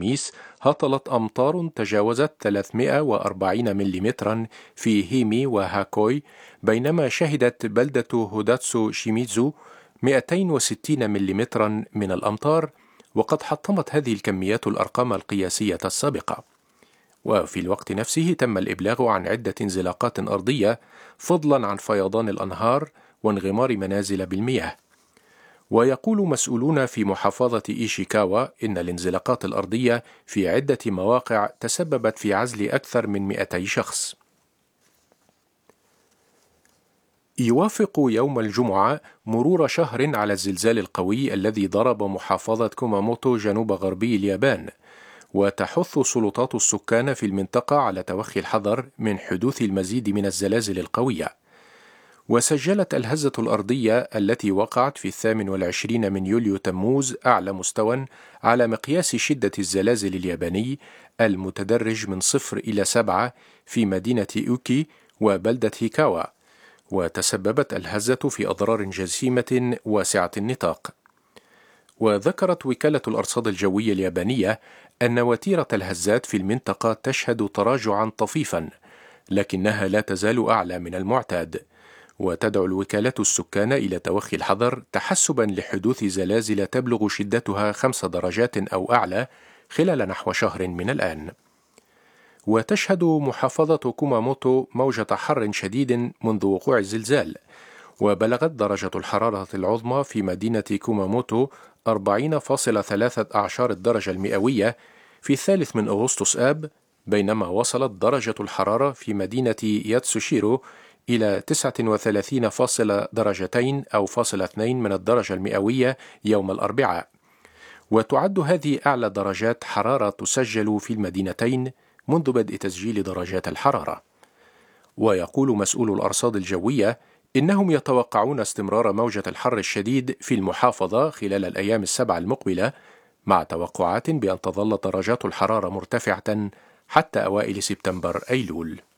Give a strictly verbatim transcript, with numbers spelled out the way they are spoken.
الخميس هطلت أمطار تجاوزت ثلاثمائة وأربعين مليمترا في هيمي وهاكوي، بينما شهدت بلدة هوداتسو شيميزو مئتين وستين مليمترا من الأمطار، وقد حطمت هذه الكميات الأرقام القياسية السابقة. وفي الوقت نفسه تم الإبلاغ عن عدة انزلاقات أرضية، فضلا عن فيضان الأنهار وانغمار منازل بالمياه. ويقول مسؤولون في محافظة إيشيكاوا إن الانزلاقات الأرضية في عدة مواقع تسببت في عزل أكثر من مئتي شخص. يوافق يوم الجمعة مرور شهر على الزلزال القوي الذي ضرب محافظة كوماموتو جنوب غربي اليابان، وتحث سلطات السكان في المنطقة على توخي الحذر من حدوث المزيد من الزلازل القوية. وسجلت الهزة الأرضية التي وقعت في الثامن والعشرين من يوليو تموز أعلى مستوى على مقياس شدة الزلازل الياباني المتدرج من صفر إلى سبعة في مدينة أوكي وبلدة هيكاوا، وتسببت الهزة في أضرار جسيمة واسعة النطاق. وذكرت وكالة الأرصاد الجوية اليابانية أن وتيرة الهزات في المنطقة تشهد تراجعا طفيفا، لكنها لا تزال أعلى من المعتاد، وتدعو الوكالة السكان إلى توخي الحذر تحسبا لحدوث زلازل تبلغ شدتها خمس درجات أو أعلى خلال نحو شهر من الآن. وتشهد محافظة كوماموتو موجة حر شديد منذ وقوع الزلزال، وبلغت درجة الحرارة العظمى في مدينة كوماموتو أربعين فاصلة ثلاثة أعشار الدرجة المئوية في الثالث من أغسطس آب، بينما وصلت درجة الحرارة في مدينة ياتسوشيرو إلى تسعة وثلاثين فاصلة درجتين أو فاصلة اثنين من الدرجة المئوية يوم الأربعاء. وتعد هذه أعلى درجات حرارة تسجل في المدينتين منذ بدء تسجيل درجات الحرارة. ويقول مسؤول الأرصاد الجوية إنهم يتوقعون استمرار موجة الحر الشديد في المحافظة خلال الأيام السبع المقبلة، مع توقعات بأن تظل درجات الحرارة مرتفعة حتى أوائل سبتمبر أيلول.